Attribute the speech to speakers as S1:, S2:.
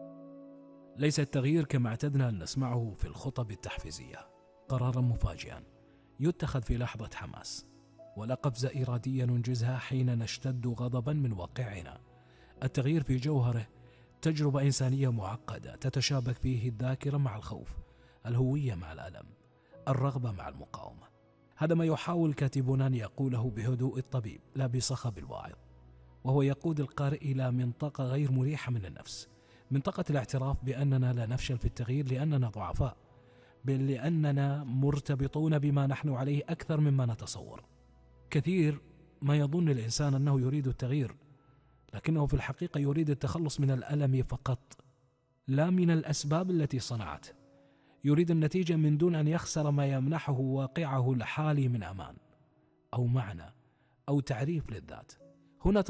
S1: ليس التغيير كما اعتدنا أن نسمعه في الخطب التحفيزية قرارا مفاجئا يتخذ في لحظة حماس، ولا قفزة إرادية ننجزها حين نشتد غضبا من واقعنا. التغيير في جوهره تجربة إنسانية معقدة تتشابك فيه الذاكرة مع الخوف، الهوية مع الألم، الرغبة مع المقاومة. هذا ما يحاول كاتبنا أن يقوله بهدوء الطبيب لا بصخب الواعظ، وهو يقود القارئ إلى منطقة غير مريحة من النفس، منطقة الاعتراف بأننا لا نفشل في التغيير لأننا ضعفاء، بل لأننا مرتبطون بما نحن عليه أكثر مما نتصور. كثير ما يظن الإنسان أنه يريد التغيير، لكنه في الحقيقة يريد التخلص من الألم فقط، لا من الأسباب التي صنعته. يريد النتيجة من دون أن يخسر ما يمنحه واقعه الحالي من أمان أو معنى أو تعريف للذات. هنا